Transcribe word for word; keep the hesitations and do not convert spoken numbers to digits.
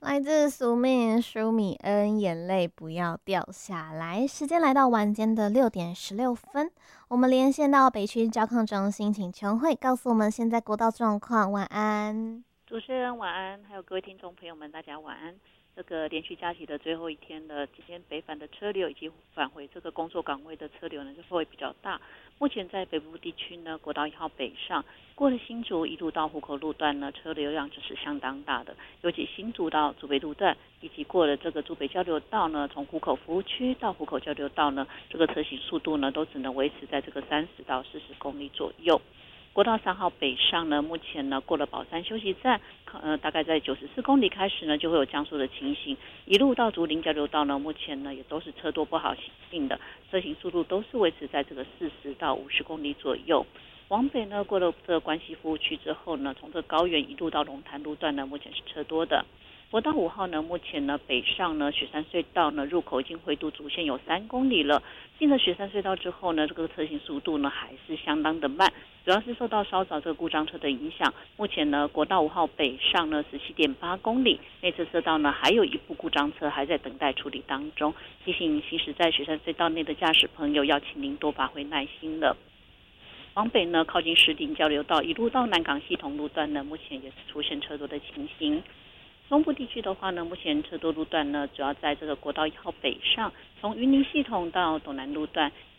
来自苏命舒米恩，眼泪不要掉下来。时间来到晚间的六点十六分，我们连线到北区交控中心，请全慧告诉我们现在国道状况。晚安， 主持人晚安，还有各位听众朋友们，大家晚安。这个连续假期的最后一天的今天北返的车流以及返回这个工作岗位的车流呢，就会比较大。目前在北部地区呢，国道一号北上过了新竹一路到湖口路段呢，车流量就是相当大的，尤其新竹到竹北路段，以及过了这个竹北交流道呢，从湖口服务区到湖口交流道呢，这个车行速度呢，都只能维持在这个三十到四十公里左右。国道三号北上呢，目前呢过了宝山休息站，呃，大概在九十四公里开始呢，就会有降速的情形。一路到竹林交流道呢，目前呢也都是车多不好行进的，车行速度都是维持在这个四十到五十公里左右。往北呢，过了这个关西服务区之后呢，从这个高原一路到龙潭路段呢，目前是车多的。国道五号呢，目前呢北上呢雪山隧道呢入口已经回渡主线有三公里了。进了雪山隧道之后呢，这个车行速度呢还是相当的慢，主要是受到稍早这个故障车的影响。目前呢，国道五号北上呢十七点八公里，内侧车道呢还有一部故障车还在等待处理当中。提醒行驶在雪山隧道内的驾驶朋友，要请您多发挥耐心了。往北呢，靠近石碇交流道一路到南港系统路段呢，目前也是出现车多的情形。中部地区的话呢，目前车多路段呢，主要在这个国道一号北上，从云林系统到斗南路段，